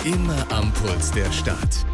Immer am Puls der Stadt.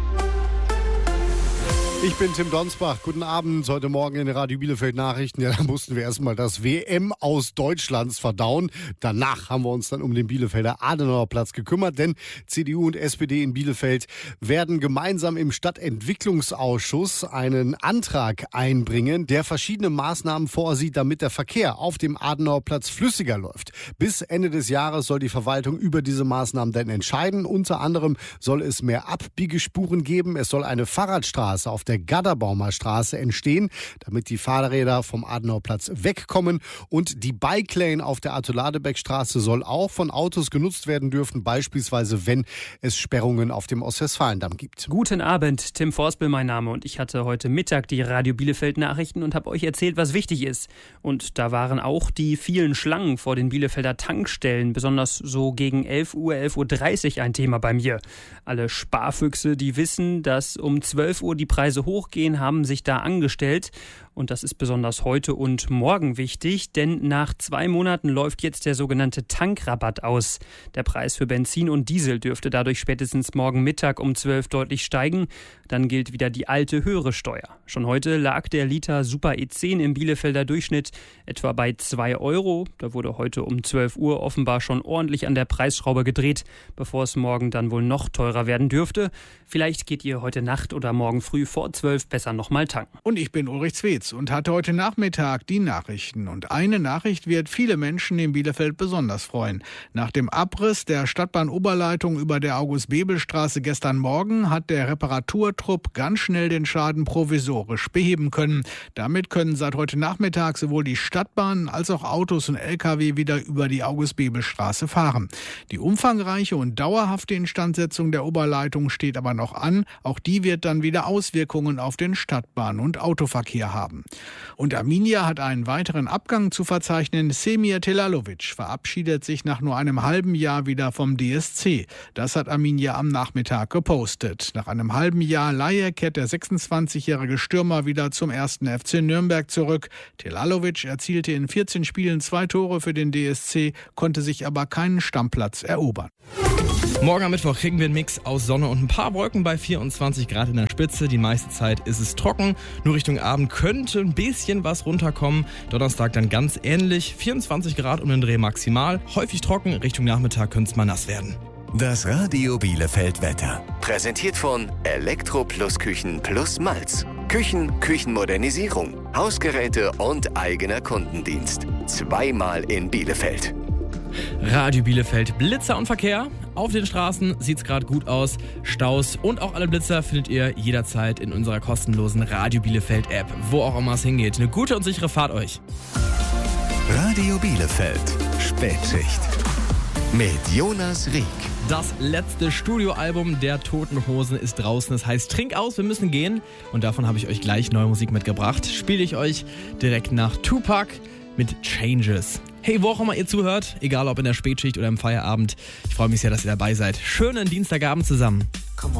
Ich bin Tim Donsbach. Guten Abend. Heute Morgen in den Radio Bielefeld Nachrichten. Ja, da mussten wir erstmal das WM aus Deutschlands verdauen. Danach haben wir uns dann um den Bielefelder Adenauerplatz gekümmert, denn CDU und SPD in Bielefeld werden gemeinsam im Stadtentwicklungsausschuss einen Antrag einbringen, der verschiedene Maßnahmen vorsieht, damit der Verkehr auf dem Adenauerplatz flüssiger läuft. Bis Ende des Jahres soll die Verwaltung über diese Maßnahmen dann entscheiden. Unter anderem soll es mehr Abbiegespuren geben. Es soll eine Fahrradstraße auf der Gadderbaumer Straße entstehen, damit die Fahrräder vom Adenauerplatz wegkommen. Und die Bike Lane auf der Arthur-Ladebeck-Straße soll auch von Autos genutzt werden dürfen, beispielsweise wenn es Sperrungen auf dem Ostwestfalendamm gibt. Guten Abend, Tim Forspel mein Name, und ich hatte heute Mittag die Radio Bielefeld Nachrichten und habe euch erzählt, was wichtig ist. Und da waren auch die vielen Schlangen vor den Bielefelder Tankstellen, besonders so gegen 11 Uhr, 11.30 Uhr ein Thema bei mir. Alle Sparfüchse, die wissen, dass um 12 Uhr die Preise hochgehen, haben sich da angestellt. Und das ist besonders heute und morgen wichtig, denn nach 2 Monaten läuft jetzt der sogenannte Tankrabatt aus. Der Preis für Benzin und Diesel dürfte dadurch spätestens morgen Mittag um 12 deutlich steigen. Dann gilt wieder die alte höhere Steuer. Schon heute lag der Liter Super E10 im Bielefelder Durchschnitt etwa bei 2 Euro. Da wurde heute um 12 Uhr offenbar schon ordentlich an der Preisschraube gedreht, bevor es morgen dann wohl noch teurer werden dürfte. Vielleicht geht ihr heute Nacht oder morgen früh vor 12 besser nochmal tanken. Und ich bin Ulrich Zwetz und hatte heute Nachmittag die Nachrichten. Und eine Nachricht wird viele Menschen in Bielefeld besonders freuen. Nach dem Abriss der Stadtbahn-Oberleitung über der August-Bebel-Straße gestern Morgen hat der Reparaturtrupp ganz schnell den Schaden provisorisch beheben können. Damit können seit heute Nachmittag sowohl die Stadtbahn als auch Autos und Lkw wieder über die August-Bebel-Straße fahren. Die umfangreiche und dauerhafte Instandsetzung der Oberleitung steht aber noch an. Auch die wird dann wieder Auswirkungen auf den Stadtbahn- und Autoverkehr haben. Und Arminia hat einen weiteren Abgang zu verzeichnen. Semir Telalovic verabschiedet sich nach nur einem halben Jahr wieder vom DSC. Das hat Arminia am Nachmittag gepostet. Nach einem halben Jahr Leihe kehrt der 26-jährige Stürmer wieder zum 1. FC Nürnberg zurück. Telalovic erzielte in 14 Spielen 2 Tore für den DSC, konnte sich aber keinen Stammplatz erobern. Morgen am Mittwoch kriegen wir einen Mix aus Sonne und ein paar Wolken bei 24 Grad in der Spitze. Die meiste Zeit ist es trocken. Nur Richtung Abend könnte ein bisschen was runterkommen. Donnerstag dann ganz ähnlich. 24 Grad um den Dreh maximal. Häufig trocken. Richtung Nachmittag könnte es mal nass werden. Das Radio Bielefeld Wetter. Präsentiert von Elektro Plus Küchen Plus Malz. Küchenmodernisierung, Hausgeräte und eigener Kundendienst. 2-mal in Bielefeld. Radio Bielefeld, Blitzer und Verkehr. Auf den Straßen sieht es gerade gut aus. Staus und auch alle Blitzer findet ihr jederzeit in unserer kostenlosen Radio Bielefeld App, wo auch immer es hingeht. Eine gute und sichere Fahrt euch. Radio Bielefeld, Spätschicht. Mit Jonas Rieck. Das letzte Studioalbum der Toten Hosen ist draußen. Das heißt, trink aus, wir müssen gehen. Und davon habe ich euch gleich neue Musik mitgebracht. Spiele ich euch direkt nach Tupac mit Changes. Hey, wo auch immer ihr zuhört, egal ob in der Spätschicht oder im Feierabend. Ich freue mich sehr, dass ihr dabei seid. Schönen Dienstagabend zusammen.